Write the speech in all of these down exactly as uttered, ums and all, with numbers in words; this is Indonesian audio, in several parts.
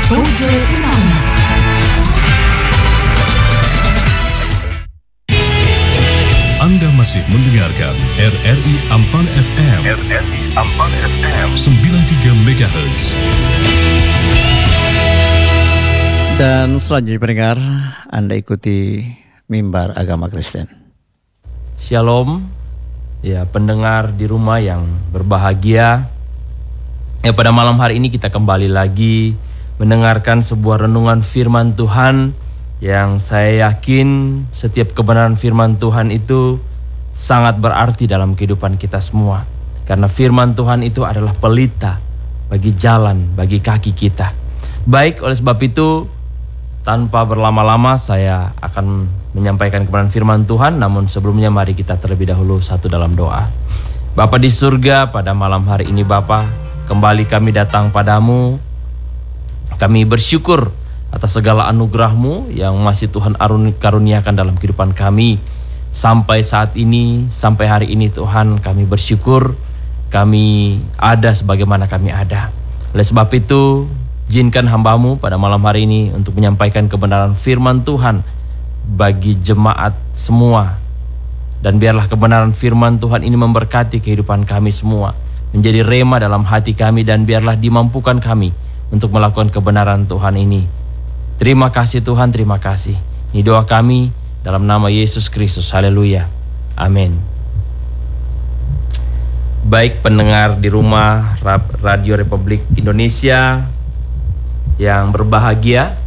Pojok Semangat. Anda masih mendengarkan R R I Ampang F M. R R I Ampang F M sembilan puluh tiga megahertz. Dan selanjutnya pendengar, Anda ikuti Mimbar Agama Kristen. Shalom, ya pendengar di rumah yang berbahagia. Ya pada malam hari ini kita kembali lagi mendengarkan sebuah renungan firman Tuhan yang saya yakin setiap kebenaran firman Tuhan itu sangat berarti dalam kehidupan kita semua. Karena firman Tuhan itu adalah pelita bagi jalan, bagi kaki kita. Baik, oleh sebab itu tanpa berlama-lama saya akan menyampaikan kebenaran firman Tuhan. Namun sebelumnya mari kita terlebih dahulu satu dalam doa. Bapa di surga, pada malam hari ini Bapa, kembali kami datang padamu. Kami bersyukur atas segala anugerah-Mu yang masih Tuhan karuniakan dalam kehidupan kami. Sampai saat ini, sampai hari ini Tuhan, kami bersyukur kami ada sebagaimana kami ada. Oleh sebab itu, izinkan hamba-Mu pada malam hari ini untuk menyampaikan kebenaran firman Tuhan bagi jemaat semua. Dan biarlah kebenaran firman Tuhan ini memberkati kehidupan kami semua, menjadi rema dalam hati kami, dan biarlah dimampukan kami untuk melakukan kebenaran Tuhan ini. Terima kasih Tuhan, terima kasih. Ini doa kami dalam nama Yesus Kristus. Haleluya. Amin. Baik pendengar di rumah Radio Republik Indonesia yang berbahagia,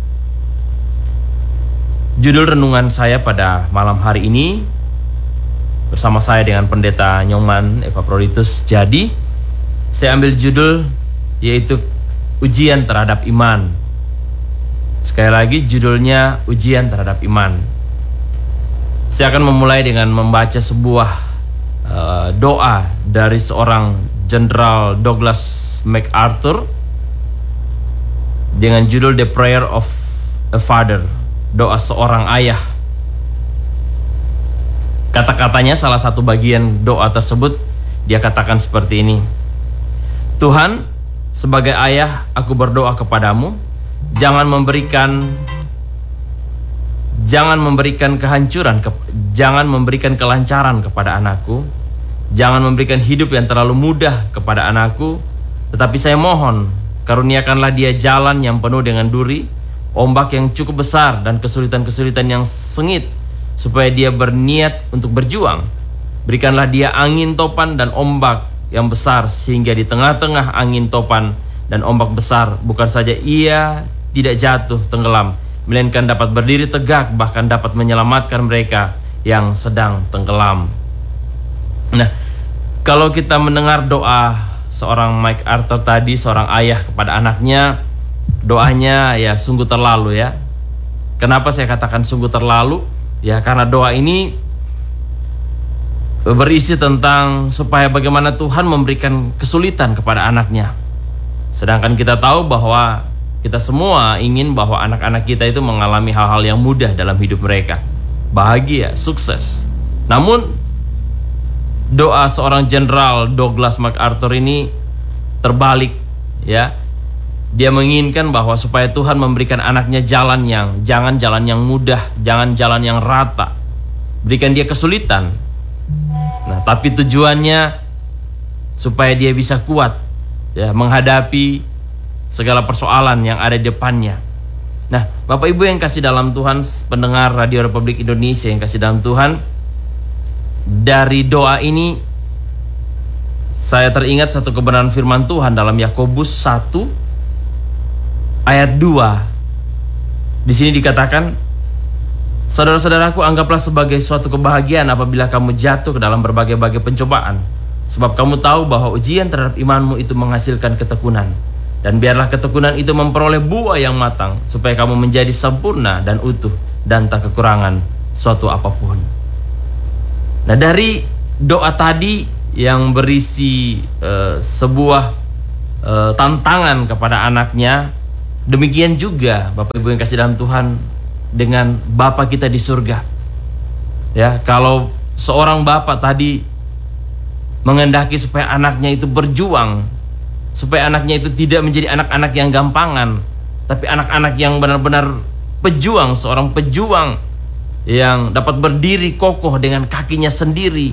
judul renungan saya pada malam hari ini bersama saya dengan Pendeta Nyoman Epaphroditus Jadi, saya ambil judul yaitu ujian terhadap iman. Sekali lagi judulnya ujian terhadap iman. Saya akan memulai dengan membaca sebuah uh, doa dari seorang Jenderal Douglas MacArthur dengan judul The Prayer of a Father, doa seorang ayah. Kata-katanya, salah satu bagian doa tersebut, dia katakan seperti ini. Tuhan, sebagai ayah aku berdoa kepadamu, jangan memberikan jangan memberikan kehancuran, ke, jangan memberikan kelancaran kepada anakku, jangan memberikan hidup yang terlalu mudah kepada anakku, tetapi saya mohon karuniakanlah dia jalan yang penuh dengan duri, ombak yang cukup besar, dan kesulitan-kesulitan yang sengit, supaya dia berniat untuk berjuang. Berikanlah dia angin topan dan ombak yang besar, sehingga di tengah-tengah angin topan dan ombak besar, bukan saja ia tidak jatuh tenggelam, melainkan dapat berdiri tegak, bahkan dapat menyelamatkan mereka yang sedang tenggelam. Nah, kalau kita mendengar doa seorang MacArthur tadi, seorang ayah kepada anaknya, doanya ya sungguh terlalu ya. Kenapa saya katakan sungguh terlalu? Ya karena doa ini berisi tentang supaya bagaimana Tuhan memberikan kesulitan kepada anaknya. Sedangkan kita tahu bahwa kita semua ingin bahwa anak-anak kita itu mengalami hal-hal yang mudah dalam hidup mereka, bahagia, sukses. Namun doa seorang Jenderal Douglas MacArthur ini terbalik ya. Dia menginginkan bahwa supaya Tuhan memberikan anaknya jalan yang jangan jalan yang mudah, jangan jalan yang rata. Berikan dia kesulitan. Nah, tapi tujuannya supaya dia bisa kuat ya menghadapi segala persoalan yang ada di depannya. Nah, Bapak Ibu yang kasih dalam Tuhan, pendengar Radio Republik Indonesia yang kasih dalam Tuhan, dari doa ini saya teringat satu kebenaran firman Tuhan dalam Yakobus satu ayat dua. Di sini dikatakan, saudara-saudaraku, anggaplah sebagai suatu kebahagiaan apabila kamu jatuh ke dalam berbagai-bagai pencobaan, sebab kamu tahu bahwa ujian terhadap imanmu itu menghasilkan ketekunan. Dan biarlah ketekunan itu memperoleh buah yang matang, supaya kamu menjadi sempurna dan utuh dan tak kekurangan suatu apapun. Nah, dari doa tadi yang berisi uh, sebuah uh, tantangan kepada anaknya, demikian juga Bapak Ibu yang kasih dalam Tuhan dengan Bapa kita di surga. Ya, kalau seorang bapak tadi menghendaki supaya anaknya itu berjuang, supaya anaknya itu tidak menjadi anak-anak yang gampangan, tapi anak-anak yang benar-benar pejuang, seorang pejuang yang dapat berdiri kokoh dengan kakinya sendiri,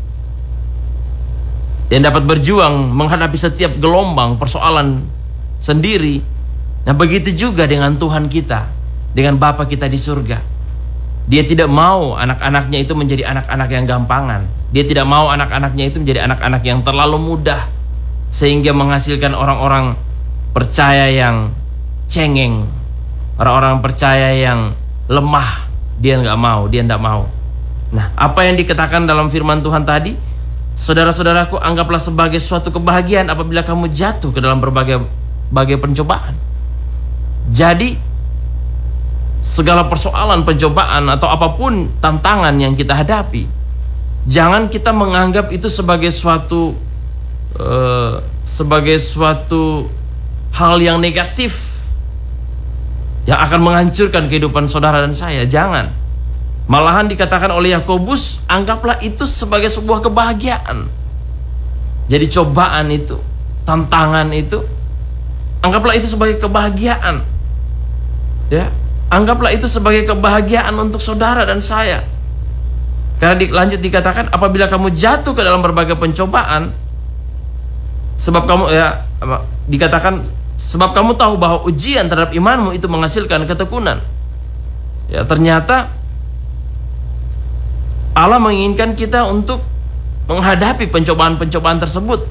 yang dapat berjuang menghadapi setiap gelombang persoalan sendiri. Nah, begitu juga dengan Tuhan kita, dengan Bapa kita di surga. Dia tidak mau anak-anaknya itu menjadi anak-anak yang gampangan. Dia tidak mau anak-anaknya itu menjadi anak-anak yang terlalu mudah sehingga menghasilkan orang-orang percaya yang cengeng, orang-orang percaya yang lemah. Dia nggak mau, dia nggak mau. Nah, apa yang dikatakan dalam firman Tuhan tadi, saudara-saudaraku, anggaplah sebagai suatu kebahagiaan apabila kamu jatuh ke dalam berbagai bagai pencobaan. Jadi segala persoalan, pencobaan atau apapun tantangan yang kita hadapi, jangan kita menganggap itu sebagai suatu uh, sebagai suatu hal yang negatif yang akan menghancurkan kehidupan saudara dan saya. Jangan. Malahan dikatakan oleh Yakobus, anggaplah itu sebagai sebuah kebahagiaan. Jadi cobaan itu, tantangan itu, anggaplah itu sebagai kebahagiaan. Ya, anggaplah itu sebagai kebahagiaan untuk saudara dan saya. Karena dilanjut dikatakan, apabila kamu jatuh ke dalam berbagai pencobaan, sebab kamu ya dikatakan sebab kamu tahu bahwa ujian terhadap imanmu itu menghasilkan ketekunan. Ya, ternyata Allah menginginkan kita untuk menghadapi pencobaan-pencobaan tersebut.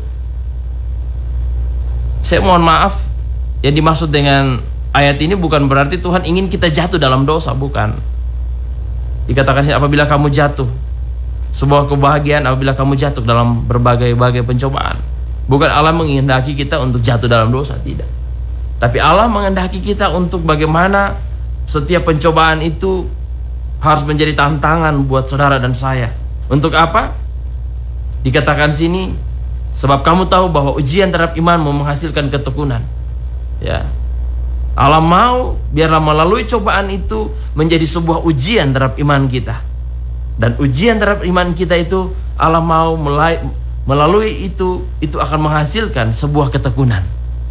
Saya mohon maaf, yang dimaksud dengan ayat ini bukan berarti Tuhan ingin kita jatuh dalam dosa, bukan. Dikatakan apabila kamu jatuh, sebuah kebahagiaan apabila kamu jatuh dalam berbagai-bagai pencobaan. Bukan Allah menghendaki kita untuk jatuh dalam dosa, tidak. Tapi Allah menghendaki kita untuk bagaimana setiap pencobaan itu harus menjadi tantangan buat saudara dan saya. Untuk apa? Dikatakan sini, sebab kamu tahu bahwa ujian terhadap imanmu menghasilkan ketekunan. Ya, Allah mau biarlah melalui cobaan itu menjadi sebuah ujian terhadap iman kita. Dan ujian terhadap iman kita itu Allah mau melalui itu itu akan menghasilkan sebuah ketekunan.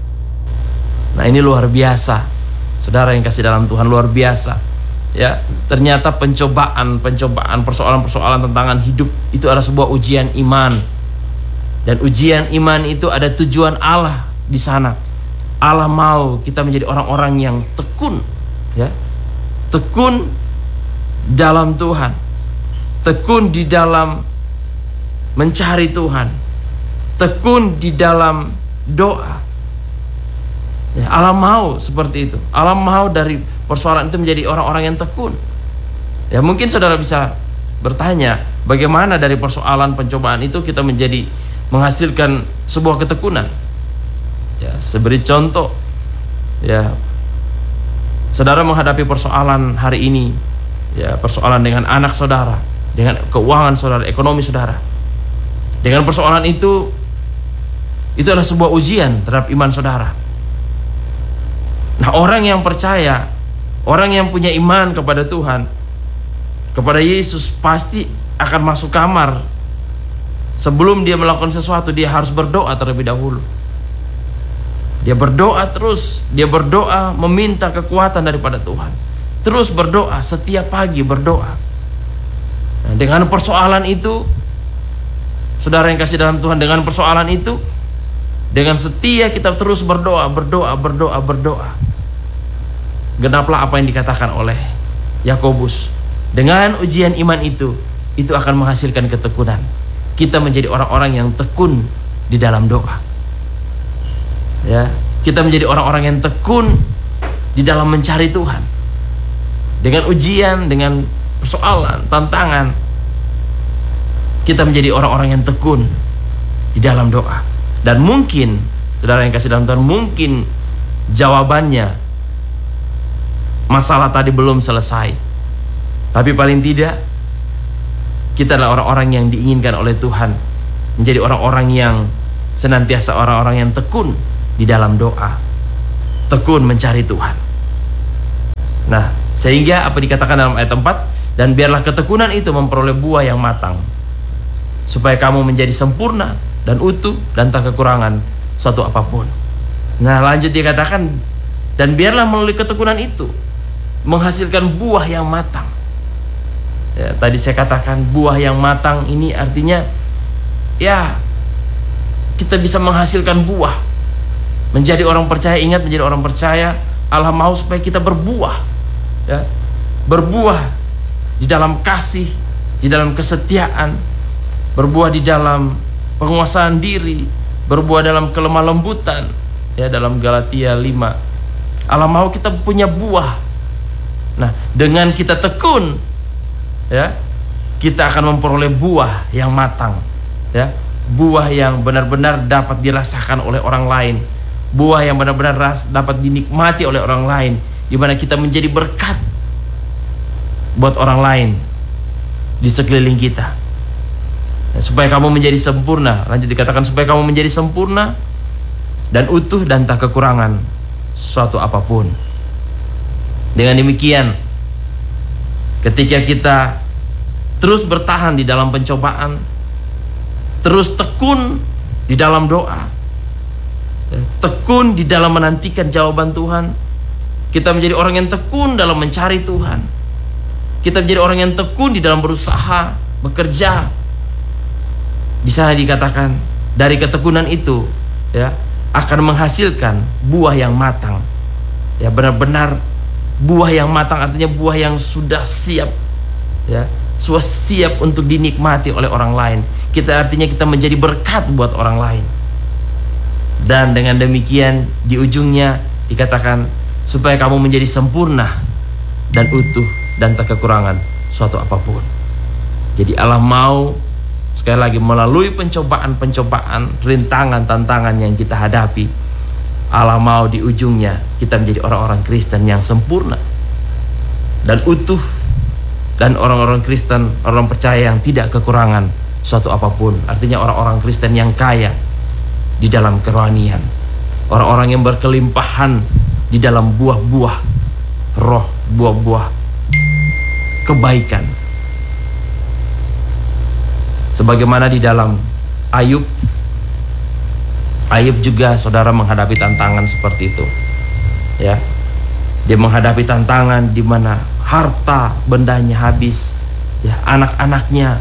Nah, ini luar biasa. Saudara yang kasih dalam Tuhan, luar biasa. Ya, ternyata pencobaan, pencobaan, persoalan-persoalan tantangan hidup itu adalah sebuah ujian iman. Dan ujian iman itu ada tujuan Allah di sana. Allah mau kita menjadi orang-orang yang tekun, ya, tekun dalam Tuhan, tekun di dalam mencari Tuhan, tekun di dalam doa. Ya, Allah mau seperti itu. Allah mau dari persoalan itu menjadi orang-orang yang tekun. Ya, mungkin saudara bisa bertanya, bagaimana dari persoalan pencobaan itu kita menjadi menghasilkan sebuah ketekunan? Ya, seberi contoh, ya, saudara menghadapi persoalan hari ini, ya, persoalan dengan anak saudara, dengan keuangan saudara, ekonomi saudara. Dengan persoalan itu, itu adalah sebuah ujian terhadap iman saudara. Nah, orang yang percaya, orang yang punya iman kepada Tuhan, kepada Yesus, pasti akan masuk kamar. Sebelum dia melakukan sesuatu, dia harus berdoa terlebih dahulu. Dia berdoa terus, dia berdoa meminta kekuatan daripada Tuhan. Terus berdoa, setiap pagi berdoa. Nah, dengan persoalan itu, saudara yang kasih dalam Tuhan, dengan persoalan itu, dengan setia kita terus berdoa, berdoa, berdoa, berdoa. Genaplah apa yang dikatakan oleh Yakobus. Dengan ujian iman itu, itu akan menghasilkan ketekunan. Kita menjadi orang-orang yang tekun di dalam doa. Ya, kita menjadi orang-orang yang tekun di dalam mencari Tuhan. Dengan ujian, dengan persoalan, tantangan, kita menjadi orang-orang yang tekun di dalam doa. Dan mungkin, saudara yang kasih dalam Tuhan, mungkin jawabannya masalah tadi belum selesai. Tapi paling tidak, kita adalah orang-orang yang diinginkan oleh Tuhan menjadi orang-orang yang senantiasa orang-orang yang tekun di dalam doa, tekun mencari Tuhan. Nah, sehingga apa dikatakan dalam ayat empat, dan biarlah ketekunan itu memperoleh buah yang matang, supaya kamu menjadi sempurna dan utuh dan tak kekurangan suatu apapun. Nah, lanjut dikatakan, Dan biarlah melalui ketekunan itu menghasilkan buah yang matang. Ya, tadi saya katakan buah yang matang ini artinya ya kita bisa menghasilkan buah. Menjadi orang percaya, ingat menjadi orang percaya Allah mau supaya kita berbuah, ya, berbuah di dalam kasih, di dalam kesetiaan, berbuah di dalam penguasaan diri, berbuah dalam kelemah lembutan, ya, dalam Galatia lima. Allah mau kita punya buah. Nah, dengan kita tekun, ya, kita akan memperoleh buah yang matang, ya, buah yang benar-benar dapat dirasakan oleh orang lain, buah yang benar-benar ras, dapat dinikmati oleh orang lain, di mana kita menjadi berkat buat orang lain di sekeliling kita. Ya, supaya kamu menjadi sempurna, lanjut dikatakan supaya kamu menjadi sempurna dan utuh dan tak kekurangan suatu apapun. Dengan demikian, ketika kita terus bertahan di dalam pencobaan, terus tekun di dalam doa, tekun di dalam menantikan jawaban Tuhan, kita menjadi orang yang tekun dalam mencari Tuhan, kita menjadi orang yang tekun di dalam berusaha, bekerja. Di sana dikatakan dari ketekunan itu, ya, akan menghasilkan buah yang matang. Ya, benar-benar buah yang matang artinya buah yang sudah siap, ya, sudah siap untuk dinikmati oleh orang lain. Kita artinya kita menjadi berkat buat orang lain. Dan dengan demikian di ujungnya dikatakan supaya kamu menjadi sempurna dan utuh dan tak kekurangan suatu apapun. Jadi Allah mau sekali lagi melalui pencobaan-pencobaan, rintangan, tantangan yang kita hadapi, Allah mau di ujungnya kita menjadi orang-orang Kristen yang sempurna dan utuh, dan orang-orang Kristen, orang percaya yang tidak kekurangan suatu apapun. Artinya orang-orang Kristen yang kaya di dalam kerohanian, orang-orang yang berkelimpahan di dalam buah-buah roh, buah-buah kebaikan. Sebagaimana di dalam Ayub, Ayub juga saudara menghadapi tantangan seperti itu, ya. Dia menghadapi tantangan di mana harta bendanya habis, ya, anak-anaknya.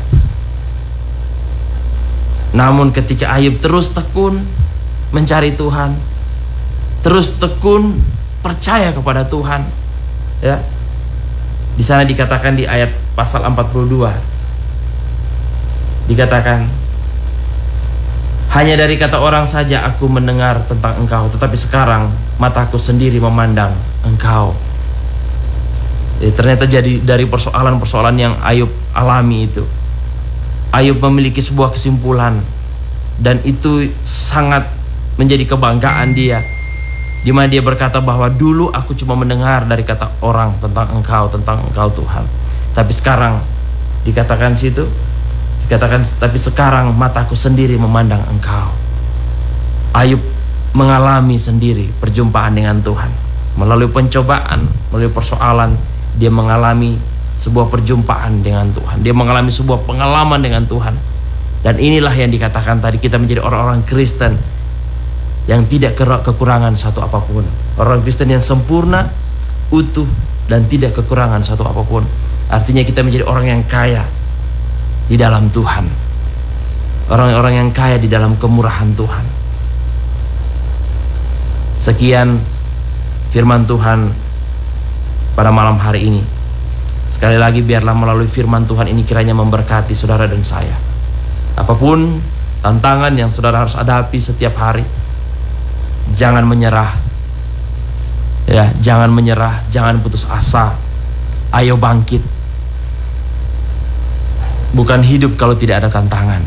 Namun ketika Ayub terus tekun mencari Tuhan, terus tekun percaya kepada Tuhan, ya. Di sana dikatakan di ayat pasal empat puluh dua, dikatakan, hanya dari kata orang saja aku mendengar tentang engkau, tetapi sekarang mataku sendiri memandang engkau. Jadi, ternyata jadi dari persoalan-persoalan yang Ayub alami itu, Ayub memiliki sebuah kesimpulan, dan itu sangat menjadi kebanggaan dia, di mana dia berkata bahwa dulu aku cuma mendengar dari kata orang tentang engkau, tentang engkau Tuhan, tapi sekarang dikatakan situ, dikatakan tapi sekarang mataku sendiri memandang engkau. Ayub mengalami sendiri perjumpaan dengan Tuhan melalui pencobaan, melalui persoalan. Dia mengalami sebuah perjumpaan dengan Tuhan, dia mengalami sebuah pengalaman dengan Tuhan. Dan inilah yang dikatakan tadi, kita menjadi orang-orang Kristen yang tidak kekurangan satu apapun, orang Kristen yang sempurna, utuh, dan tidak kekurangan satu apapun. Artinya kita menjadi orang yang kaya di dalam Tuhan, orang-orang yang kaya di dalam kemurahan Tuhan. Sekian firman Tuhan pada malam hari ini. Sekali lagi biarlah melalui firman Tuhan ini kiranya memberkati saudara dan saya. Apapun tantangan yang saudara harus hadapi setiap hari, jangan menyerah, ya, jangan menyerah, jangan putus asa. Ayo bangkit. Bukan hidup kalau tidak ada tantangan.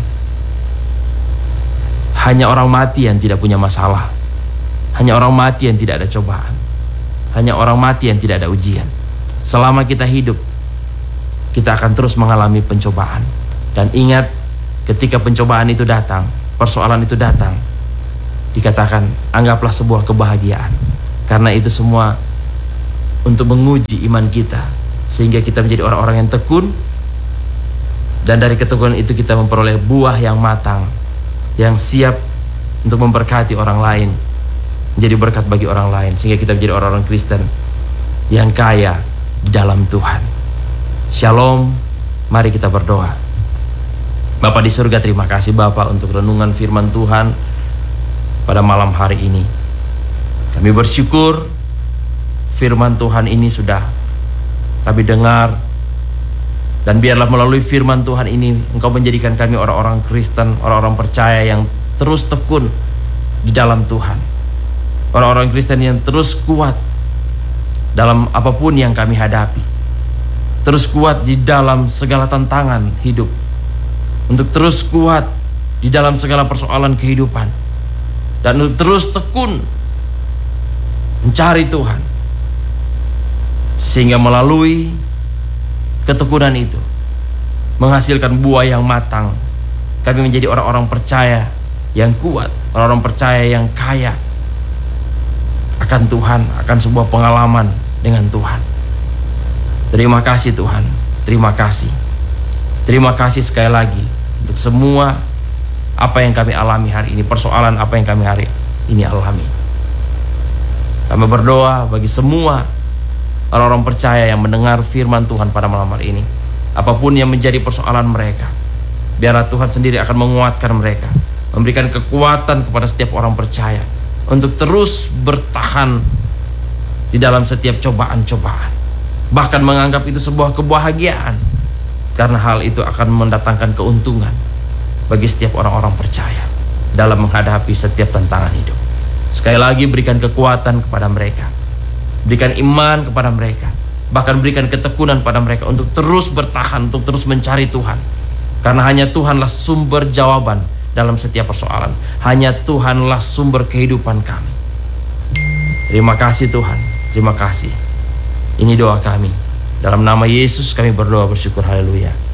Hanya orang mati yang tidak punya masalah. Hanya orang mati yang tidak ada cobaan. Hanya orang mati yang tidak ada ujian. Selama kita hidup, kita akan terus mengalami pencobaan. Dan ingat, ketika pencobaan itu datang, persoalan itu datang, dikatakan anggaplah sebuah kebahagiaan, karena itu semua untuk menguji iman kita, sehingga kita menjadi orang-orang yang tekun. Dan dari ketekunan itu kita memperoleh buah yang matang, yang siap untuk memberkati orang lain, menjadi berkat bagi orang lain, sehingga kita menjadi orang-orang Kristen yang kaya di dalam Tuhan. Shalom, mari kita berdoa. Bapa di surga, terima kasih Bapa untuk renungan firman Tuhan pada malam hari ini. Kami bersyukur firman Tuhan ini sudah kami dengar, dan biarlah melalui firman Tuhan ini Engkau menjadikan kami orang-orang Kristen, orang-orang percaya yang terus tekun di dalam Tuhan, orang-orang Kristen yang terus kuat dalam apapun yang kami hadapi, terus kuat di dalam segala tantangan hidup, untuk terus kuat di dalam segala persoalan kehidupan, dan untuk terus tekun mencari Tuhan, sehingga melalui ketekunan itu menghasilkan buah yang matang. Kami menjadi orang-orang percaya yang kuat, orang-orang percaya yang kaya akan Tuhan, akan sebuah pengalaman dengan Tuhan. Terima kasih Tuhan, terima kasih. Terima kasih sekali lagi untuk semua apa yang kami alami hari ini, persoalan apa yang kami hari ini alami. Kami berdoa bagi semua orang-orang percaya yang mendengar firman Tuhan pada malam hari ini. Apapun yang menjadi persoalan mereka, biarlah Tuhan sendiri akan menguatkan mereka, memberikan kekuatan kepada setiap orang percaya untuk terus bertahan di dalam setiap cobaan-cobaan, bahkan menganggap itu sebuah kebahagiaan, karena hal itu akan mendatangkan keuntungan bagi setiap orang-orang percaya dalam menghadapi setiap tantangan hidup. Sekali lagi, berikan kekuatan kepada mereka, berikan iman kepada mereka, bahkan berikan ketekunan pada mereka untuk terus bertahan, untuk terus mencari Tuhan, karena hanya Tuhanlah sumber jawaban dalam setiap persoalan. Hanya Tuhanlah sumber kehidupan kami. Terima kasih Tuhan, terima kasih. Ini doa kami, dalam nama Yesus kami berdoa bersyukur, haleluya.